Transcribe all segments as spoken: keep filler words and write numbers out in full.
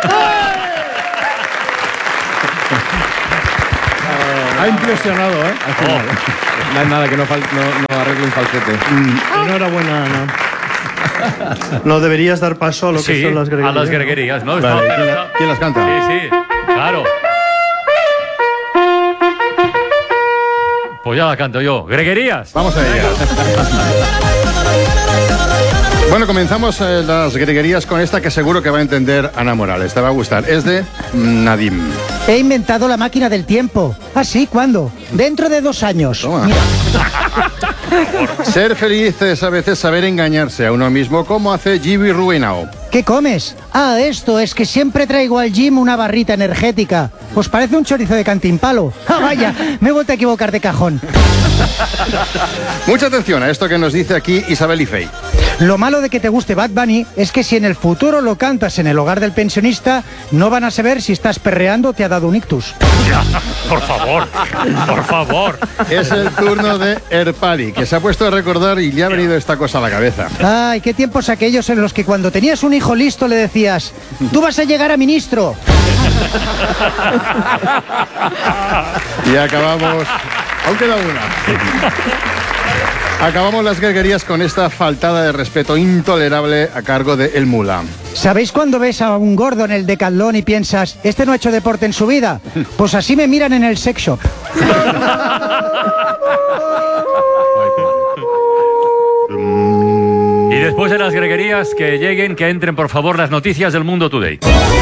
Ha impresionado, ¿eh? Oh. No hay nada que no, fal no, no arregle un falsete. Mm. Enhorabuena, Ana. No deberías dar paso a lo que Sí, son las greguerías. a las greguerías, ¿no? Vale. No, pero ¿Quién, está- quién las canta? Sí, sí, claro. Pues ya la canto yo. ¡Greguerías! Vamos a ella. Bueno, comenzamos eh, las greguerías con esta que seguro que va a entender Ana Morales. Te va a gustar. Es de Nadim. He inventado la máquina del tiempo. ¿Ah, sí? ¿Cuándo? Dentro de dos años. Toma. Mira. Ser feliz es a veces saber engañarse a uno mismo, como hace Gibi Ruinao. ¿Qué comes? Ah, esto es que siempre traigo al gym una barrita energética. ¿Os parece un chorizo de cantimpalo? Ah, vaya, me he vuelto a equivocar de cajón. Mucha atención a esto que nos dice aquí Isabel Ifei. Lo malo de que te guste Bad Bunny es que si en el futuro lo cantas en el hogar del pensionista, no van a saber si estás perreando o te ha dado un ictus. Ya, por favor, por favor. Es el turno de Erpali, que se ha puesto a recordar y le ha venido esta cosa a la cabeza. Ay, qué tiempos aquellos en los que cuando tenías un hijo listo le decías, tú vas a llegar a ministro. Y acabamos... Aún queda una. Acabamos las greguerías con esta faltada de respeto intolerable a cargo de El Mula. ¿Sabéis cuando ves a un gordo en el Decathlon y piensas, este no ha hecho deporte en su vida? Pues así me miran en el sex shop. Y después de las greguerías, que lleguen, que entren por favor las noticias del Mundo Today.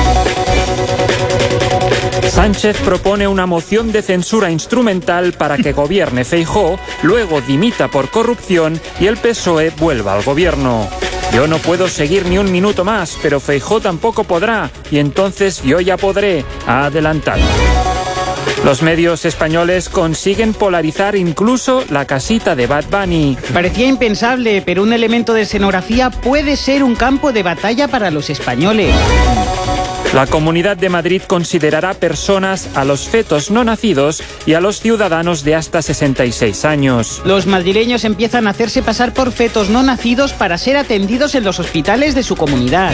Sánchez propone una moción de censura instrumental para que gobierne Feijóo, luego dimita por corrupción y el P S O E vuelva al gobierno. Yo no puedo seguir ni un minuto más, pero Feijóo tampoco podrá, y entonces yo ya podré, ha adelantado. Los medios españoles consiguen polarizar incluso la casita de Bad Bunny. Parecía impensable, pero un elemento de escenografía puede ser un campo de batalla para los españoles. La Comunidad de Madrid considerará personas a los fetos no nacidos y a los ciudadanos de hasta sesenta y seis años. Los madrileños empiezan a hacerse pasar por fetos no nacidos para ser atendidos en los hospitales de su comunidad.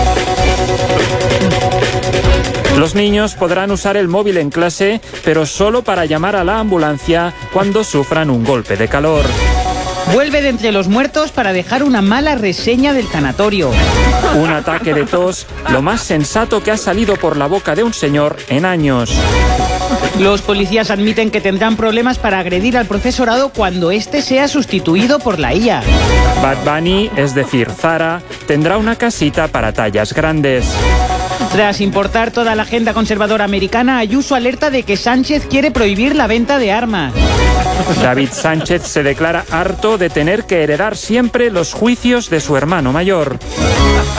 Los niños podrán usar el móvil en clase, pero solo para llamar a la ambulancia cuando sufran un golpe de calor. Vuelve de entre los muertos para dejar una mala reseña del tanatorio. Un ataque de tos, lo más sensato que ha salido por la boca de un señor en años. Los policías admiten que tendrán problemas para agredir al profesorado cuando éste sea sustituido por la I A. Bad Bunny, es decir, Zara, tendrá una casita para tallas grandes. Tras importar toda la agenda conservadora americana, Ayuso alerta de que Sánchez quiere prohibir la venta de armas. David Sánchez se declara harto de tener que heredar siempre los juicios de su hermano mayor.